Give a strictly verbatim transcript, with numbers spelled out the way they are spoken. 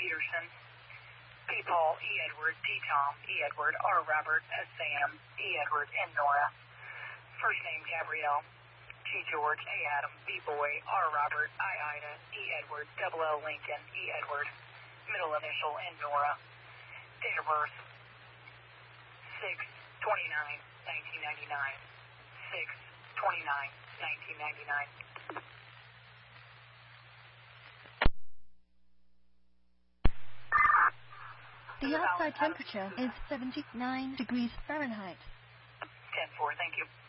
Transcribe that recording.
Peterson. P. Paul, E. Edward, T. Tom, E. Edward, R. Robert, S. Sam, E. Edward, N. Nora. First name Gabrielle. G. George, A. Adam, B. Boy, R. Robert, I. Ida, E. Edward, double L. Lincoln, E. Edward. Middle initial, N. Nora. Date of birth, six twenty-nine nineteen ninety-nine. six twenty-nine nineteen ninety-nine. The outside temperature is seventy-nine degrees Fahrenheit. ten four, thank you.